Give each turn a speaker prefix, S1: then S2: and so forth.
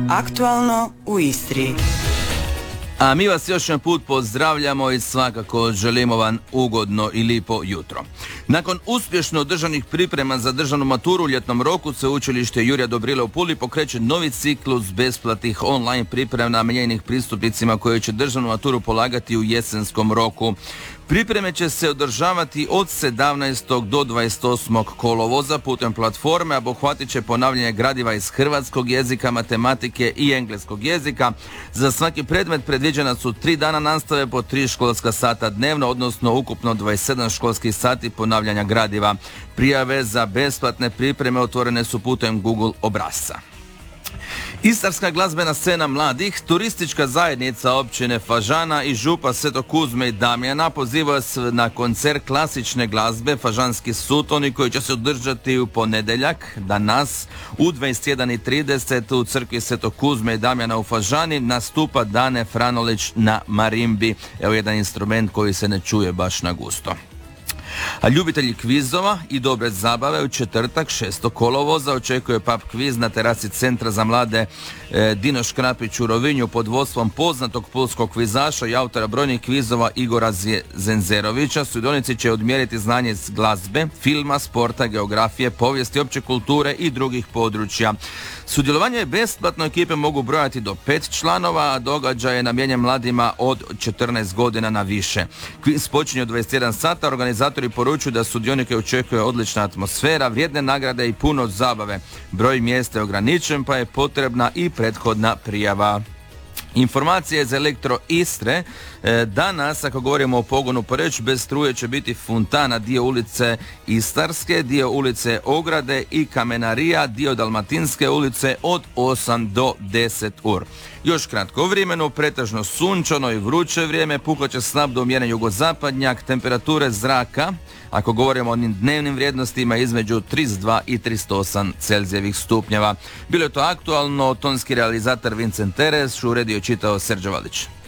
S1: Aktualno u Istri.
S2: A mi vas još jedan put pozdravljamo i svakako želimo vam ugodno i lipo jutro. Nakon uspješno održanih priprema za državnu maturu u ljetnom roku, Sveučilište Jurja Dobrile u Puli pokreće novi ciklus besplatnih online priprema namijenjenih pristupnicima koji će državnu maturu polagati u jesenskom roku. Pripreme će se održavati od 17. do 28. kolovoza putem platforme, a obuhvatit će ponavljanje gradiva iz hrvatskog jezika, matematike i engleskog jezika. Za svaki predmet predviđena su 3 dana nastave po 3 školska sata dnevno, odnosno ukupno 27 školskih sati ponavljanja gradiva. Prijave za besplatne pripreme otvorene su putem Google obrasca. Istarska glazbena scena mladih, turistička zajednica općine Fažana i župa Sv. Kuzme i Damjana pozivaju se na koncert klasične glazbe Fažanski sutoni koji će se održati u ponedjeljak, danas, u 21:30 u crkvi Sv. Kuzme i Damjana u Fažani nastupa Dane Franolić na marimbi. Evo jedan instrument koji se ne čuje baš na gusto. A ljubitelji kvizova i dobre zabave u četvrtak 6. kolovoza očekuje pub kviz na terasi Centra za mlade Dino Škrapić u Rovinju pod vodstvom poznatog pulskog kvizaša i autora brojnih kvizova Igora Zenzerovića. Sudionici će odmjeriti znanje iz glazbe, filma, sporta, geografije, povijesti, opće kulture i drugih područja. Sudjelovanje je besplatno, ekipe mogu brojati do 5 članova, a događaj je namijenjen mladima od 14 godina na više. Kviz počinje od 21 sata, organizatori poručuju da sudionike očekuje odlična atmosfera, vrijedne nagrade i puno zabave. Broj mjesta je ograničen, pa je potrebna i prethodna prijava. Informacije za Elektro Istre. Danas, ako govorimo o pogonu Poreč, bez struje će biti fontana, dio ulice Istarske, dio ulice Ograde i Kamenarija, dio Dalmatinske ulice od 8 do 10 ur. Još kratko vremenu, pretežno sunčano i vruće vrijeme, puhat će slab do umjeren jugozapadnjak, temperature zraka, ako govorimo o onim dnevnim vrijednostima, između 32 i 38 Celzijevih stupnjeva. Bilo je to aktualno, tonski realizator Vincent Teres, uredio čitao Srđo Valić.